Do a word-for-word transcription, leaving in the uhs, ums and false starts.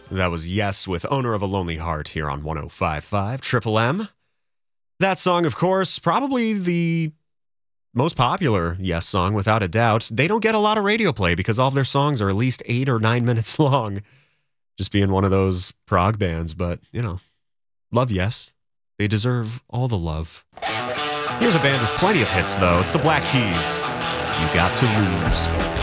That was Yes with Owner of a Lonely Heart here on one oh five point five Triple M. That song, of course, probably the most popular Yes song, without a doubt. They don't get a lot of radio play because all of their songs are at least eight or nine minutes long. Just being one of those prog bands, but, you know, love Yes. They deserve all the love. Here's a band with plenty of hits, though. It's the Black Keys. You Got to Lose.